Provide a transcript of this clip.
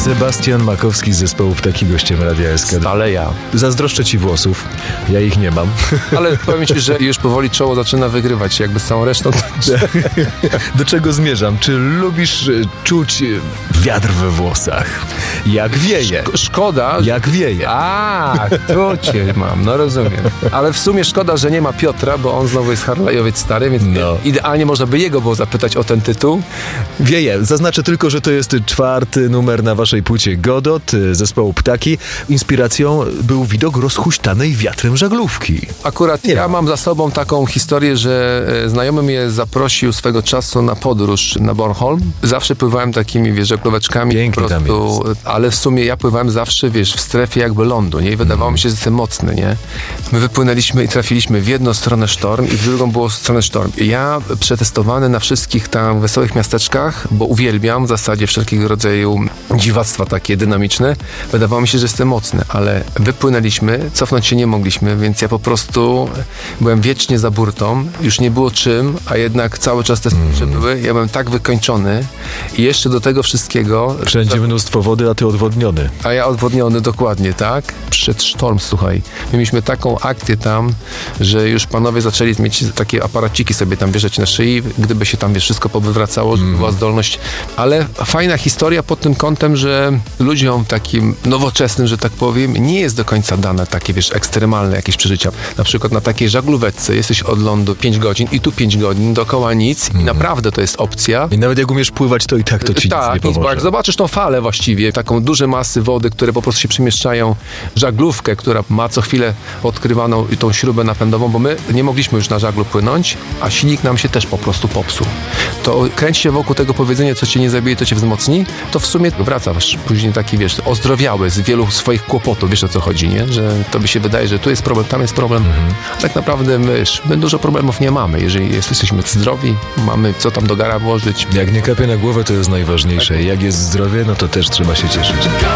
Sebastian Makowski z zespołu Ptaki, gościem Radia SK. Ale ja. Zazdroszczę ci włosów. Ja ich nie mam. Ale powiem ci, że już powoli czoło zaczyna wygrywać, jakby z całą resztą. Do czego zmierzam? Czy lubisz czuć wiatr we włosach? Jak wieje. Szkoda. Jak wieje. Tu cię mam, no rozumiem. Ale w sumie szkoda, że nie ma Piotra, bo on znowu jest Harlejowiec stary, więc idealnie można by jego było zapytać o ten tytuł. Wieje. Zaznaczę tylko, że to jest 4. numer na waszej płycie Godot zespołu Ptaki. Inspiracją był widok rozhuśtanej wiatrem żaglówki. Akurat ja mam za sobą taką historię, że znajomy mnie zaprosił swego czasu na podróż na Bornholm. Zawsze pływałem takimi, żaglóweczkami. Pięknie po prostu, tam jest. Ale w sumie ja pływałem zawsze, w strefie jakby lądu, nie? I wydawało mi się, że jestem mocny, nie? My wypłynęliśmy i trafiliśmy w jedną stronę sztorm i w drugą było stronę sztorm. I ja przetestowany na wszystkich tam wesołych miasteczkach, bo uwielbiam w zasadzie wszelkiego rodzaju dziwactwa takie dynamiczne. Wydawało mi się, że jestem mocny, ale wypłynęliśmy, cofnąć się nie mogliśmy, więc ja po prostu byłem wiecznie za burtą, już nie było czym, a jednak cały czas te skurcze były. Ja byłem tak wykończony i jeszcze do tego wszystkiego... Wszędzie mnóstwo wody, a ty odwodniony. A ja odwodniony, dokładnie, tak? Przed sztorm, słuchaj. Mieliśmy taką akcję tam, że już panowie zaczęli mieć takie aparaciki sobie tam wierzać na szyi, gdyby się tam, wszystko powywracało, żeby była zdolność. Ale fajna historia pod tym kątem, że ludziom takim nowoczesnym, że tak powiem, nie jest do końca dane takie, ekstremalne jakieś przeżycia. Na przykład na takiej żaglóweczce jesteś od lądu 5 godzin i tu 5 godzin, dookoła nic i naprawdę to jest opcja. I nawet jak umiesz pływać, to i tak to ci nic nie pomoże. Bo jak zobaczysz tą falę właściwie, taką duże masy wody, które po prostu się przemieszczają, żaglówkę, która ma co chwilę odkrywaną i tą śrubę napędową, bo my nie mogliśmy już na żaglu płynąć, a silnik nam się też po prostu popsuł. To kręć się wokół tego powiedzenia, co cię nie zabije, to cię wzmocni, to w sumie wracasz później taki, ozdrowiały z wielu swoich kłopotów, wiesz o co chodzi, nie? Że tobie się wydaje, że tu jest problem, tam jest problem. A tak naprawdę my dużo problemów nie mamy, jeżeli jesteśmy zdrowi, mamy co tam do gara włożyć. Jak nie kapie na głowę, to jest najważniejsze. Jak jest zdrowie, no to też trzeba się cieszyć.